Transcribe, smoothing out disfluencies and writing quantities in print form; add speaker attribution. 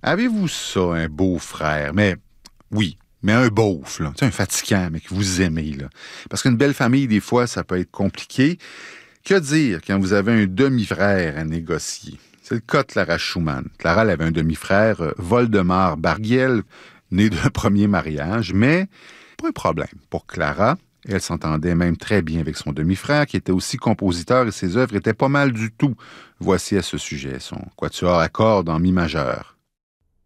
Speaker 1: Avez-vous ça, un beau-frère? Mais oui, mais un beauf, là. Tu sais, un fatigant, mais que vous aimez, là. Parce qu'une belle famille, des fois, ça peut être compliqué. Que dire quand vous avez un demi-frère à négocier? C'est le cas de Clara Schumann. Clara, elle avait un demi-frère, Voldemar Bargiel, né d'un premier mariage, mais pas un problème. Pour Clara, elle s'entendait même très bien avec son demi-frère, qui était aussi compositeur, et ses œuvres étaient pas mal du tout. Voici à ce sujet son quatuor à cordes en mi majeur.